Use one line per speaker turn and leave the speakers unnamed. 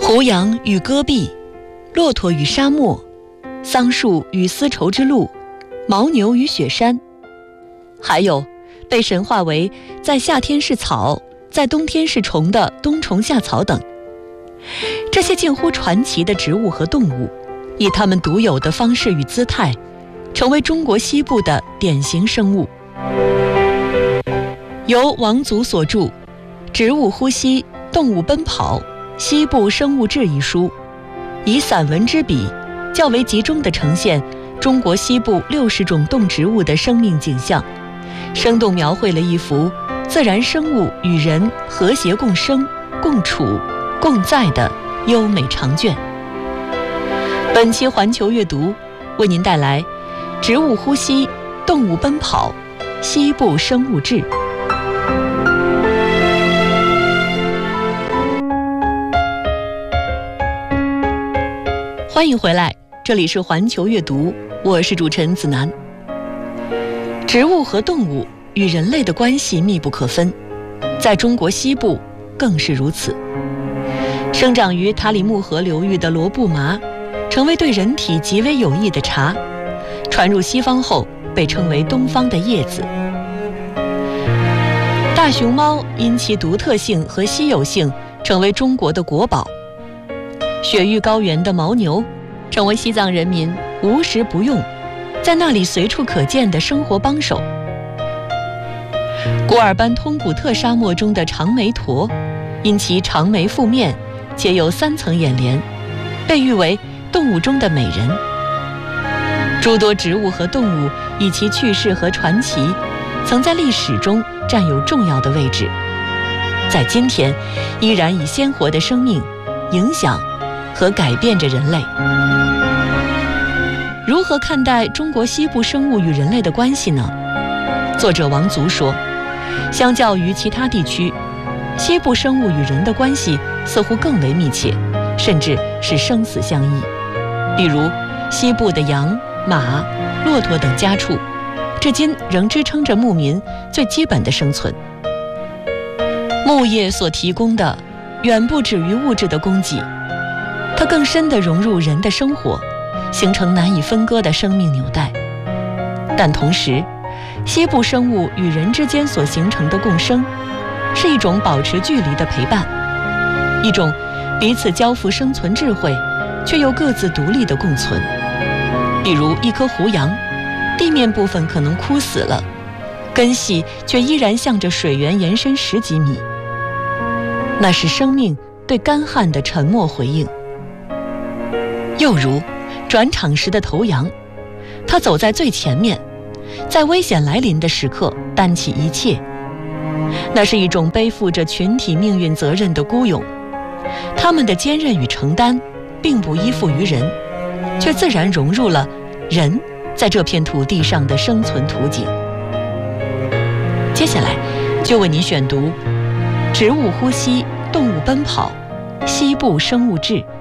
胡杨与戈壁，骆驼与沙漠，桑树与丝绸之路，牦牛与雪山，还有被神化为在夏天是草，在冬天是虫的冬虫夏草等。这些近乎传奇的植物和动物，以它们独有的方式与姿态，成为中国西部的典型生物。由王祖所著《植物呼吸，动物奔跑，西部生物志》一书，以散文之笔，较为集中地呈现中国西部60种动植物的生命景象，生动描绘了一幅自然生物与人和谐共生、共处、共在的优美长卷。本期环球阅读为您带来《植物呼吸，动物奔跑，西部生物志》。欢迎回来，这里是环球阅读，我是主持人子楠。植物和动物与人类的关系密不可分，在中国西部更是如此。生长于塔里木河流域的罗布麻，成为对人体极为有益的茶，传入西方后被称为东方的叶子。大熊猫因其独特性和稀有性，成为中国的国宝。雪域高原的牦牛，成为西藏人民无时不用，在那里随处可见的生活帮手。古尔班通古特沙漠中的长眉驼，因其长眉覆面且有3层眼帘，被誉为动物中的美人。诸多植物和动物以其趣事和传奇，曾在历史中占有重要的位置，在今天依然以鲜活的生命影响和改变着人类。如何看待中国西部生物与人类的关系呢？作者王祖说，相较于其他地区，西部生物与人的关系似乎更为密切，甚至是生死相依。比如西部的羊、马、骆驼等家畜，至今仍支撑着牧民最基本的生存。牧业所提供的远不止于物质的供给，它更深地融入人的生活，形成难以分割的生命纽带。但同时，西部生物与人之间所形成的共生，是一种保持距离的陪伴，一种彼此交付生存智慧，却又各自独立的共存。比如一棵胡杨，地面部分可能枯死了，根系却依然向着水源延伸10几米，那是生命对干旱的沉默回应。又如转场时的头羊，它走在最前面，在危险来临的时刻担起一切，那是一种背负着群体命运责任的孤勇。他们的坚韧与承担并不依附于人，却自然融入了人在这片土地上的生存图景。接下来就为您选读《植物呼吸，动物奔跑，西部生物志》。